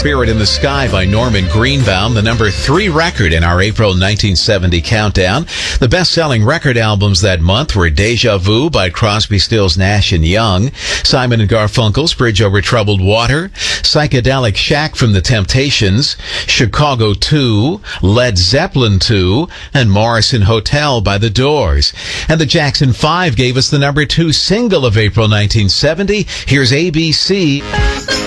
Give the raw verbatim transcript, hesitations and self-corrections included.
Spirit in the Sky by Norman Greenbaum, the number three record in our April nineteen seventy countdown. The best-selling record albums that month were Deja Vu by Crosby, Stills, Nash and Young, Simon and Garfunkel's Bridge Over Troubled Water, Psychedelic Shack from The Temptations, Chicago two, Led Zeppelin two, and Morrison Hotel by The Doors. And the Jackson five gave us the number two single of April nineteen seventy. Here's A B C.